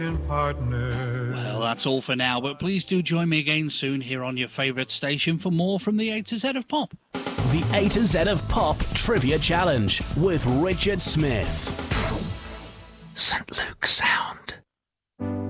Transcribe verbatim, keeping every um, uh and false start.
partner. Well, that's all for now, but please do join me again soon here on your favourite station for more from the A to Z of Pop. The A to Z of Pop Trivia Challenge with Richard Smith. Saint Luke Sound.